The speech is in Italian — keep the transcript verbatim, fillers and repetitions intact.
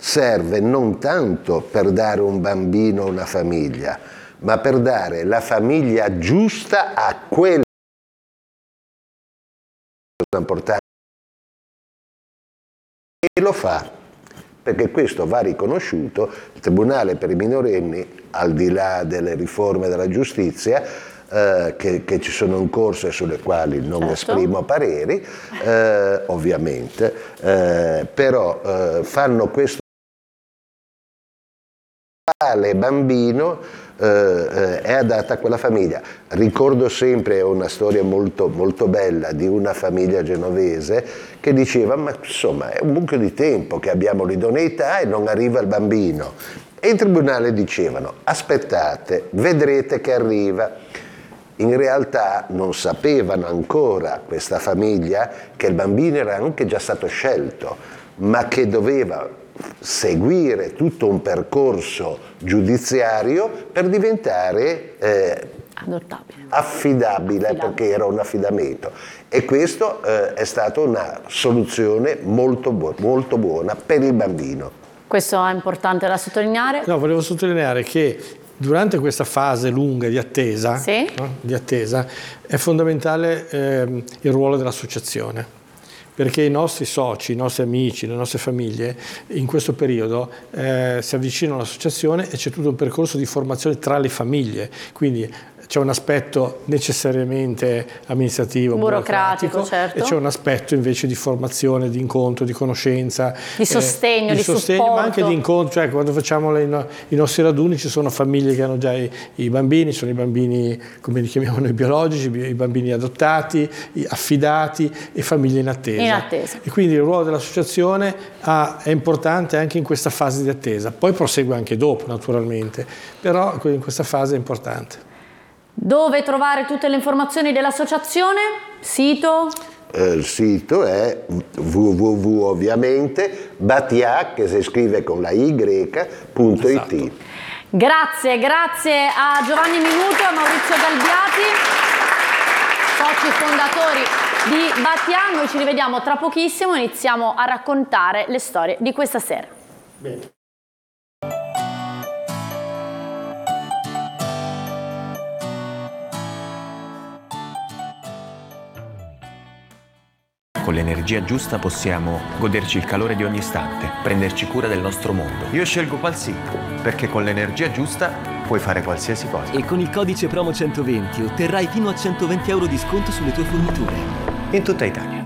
serve non tanto per dare un bambino a una famiglia, ma per dare la famiglia giusta a quella importante. E lo fa, perché questo va riconosciuto. Il Tribunale per i minorenni, al di là delle riforme della giustizia eh, che, che ci sono in corso e sulle quali non certo. esprimo pareri, eh, ovviamente, eh, però eh, fanno questo tale bambino eh, è adatta a quella famiglia. Ricordo sempre una storia molto, molto bella di una famiglia genovese che diceva: ma insomma è un mucchio di tempo che abbiamo l'idoneità e non arriva il bambino. E in tribunale dicevano: aspettate, vedrete che arriva. In realtà non sapevano ancora, questa famiglia, che il bambino era anche già stato scelto, ma che doveva seguire tutto un percorso giudiziario per diventare eh, affidabile. affidabile, perché era un affidamento. E questo eh, è stata una soluzione molto, bu molto buona per il bambino. Questo è importante da sottolineare. No, volevo sottolineare che durante questa fase lunga di attesa, sì? no? di attesa è fondamentale eh, il ruolo dell'associazione. Perché i nostri soci, i nostri amici, le nostre famiglie in questo periodo eh, si avvicinano all'associazione e c'è tutto un percorso di formazione tra le famiglie, quindi c'è un aspetto necessariamente amministrativo, burocratico, certo. e c'è un aspetto invece di formazione, di incontro, di conoscenza, di sostegno, eh, di, di sostegno, supporto. ma anche di incontro. Cioè, quando facciamo le, no, i nostri raduni ci sono famiglie che hanno già i, i bambini, sono i bambini, come li chiamiamo noi, biologici, i bambini adottati, affidati e famiglie in attesa. In attesa. E quindi il ruolo dell'associazione è importante anche in questa fase di attesa, poi prosegue anche dopo naturalmente, però in questa fase è importante. Dove trovare tutte le informazioni dell'associazione? Sito? Eh, il sito è www ovviamente batia, che si scrive con la y punto it. Esatto. Grazie, grazie a Giovanni Minuto e a Maurizio Galbiati, soci fondatori di Batia. Noi ci rivediamo tra pochissimo, iniziamo a raccontare le storie di questa sera. Bene. Con l'energia giusta possiamo goderci il calore di ogni istante, prenderci cura del nostro mondo. Io scelgo Qualsiasi, perché con l'energia giusta puoi fare qualsiasi cosa. E con il codice promo centoventi otterrai fino a centoventi euro di sconto sulle tue forniture. In tutta Italia.